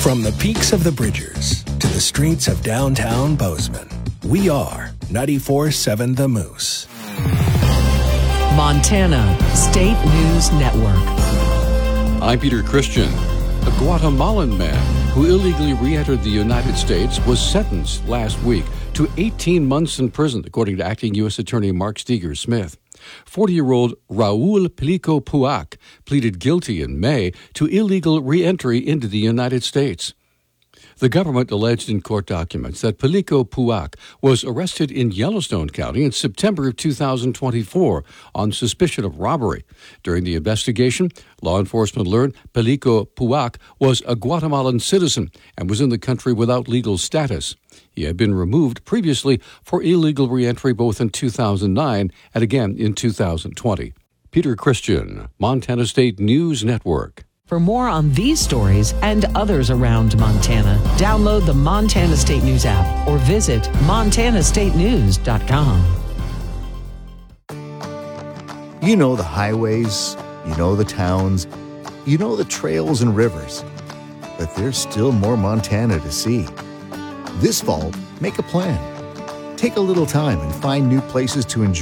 From the peaks of the Bridgers to the streets of downtown Bozeman, we are 94.7 The Moose. Montana State News Network. I'm Peter Christian. A Guatemalan man who illegally re-entered the United States was sentenced last week to 18 months in prison, according to Acting U.S. Attorney Mark Steger-Smith. 40-year-old Raul Pelico Puac pleaded guilty in May to illegal re-entry into the United States. The government alleged in court documents that Pelico Puac was arrested in Yellowstone County in September of 2024 on suspicion of robbery. During the investigation, law enforcement learned Pelico Puac was a Guatemalan citizen and was in the country without legal status. He had been removed previously for illegal re-entry both in 2009 and again in 2020. Peter Christian, Montana State News Network. For more on these stories and others around Montana, download the Montana State News app or visit montanastatenews.com. You know the highways, you know the towns, you know the trails and rivers, but there's still more Montana to see. This fall, make a plan. Take a little time and find new places to enjoy.